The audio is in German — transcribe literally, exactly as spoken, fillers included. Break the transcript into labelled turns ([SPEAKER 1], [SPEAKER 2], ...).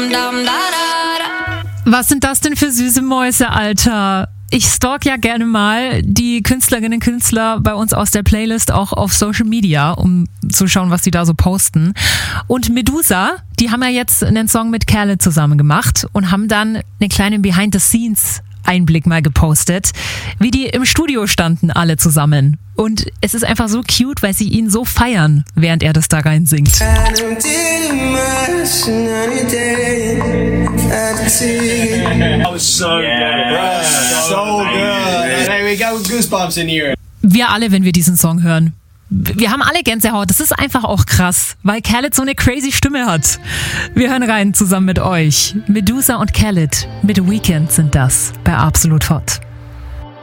[SPEAKER 1] Was sind das denn für süße Mäuse, Alter? Ich stalk ja gerne mal die Künstlerinnen und Künstler bei uns aus der Playlist auch auf Social Media, um zu schauen, was die da so posten. Und Medusa, die haben ja jetzt einen Song mit Khaled zusammen gemacht und haben dann einen kleinen Behind-the-Scenes-Einblick mal gepostet, wie die im Studio standen, alle zusammen. Und es ist einfach so cute, weil sie ihn so feiern, während er das da rein singt.
[SPEAKER 2] So good, so good. Hey, we got goosebumps in here.
[SPEAKER 1] Wir alle, wenn wir diesen Song hören. Wir haben alle Gänsehaut. Das ist einfach auch krass, weil Khaled so eine crazy Stimme hat. Wir hören rein zusammen mit euch. Medusa und Khaled mit Weekend sind das bei Absolut Hot.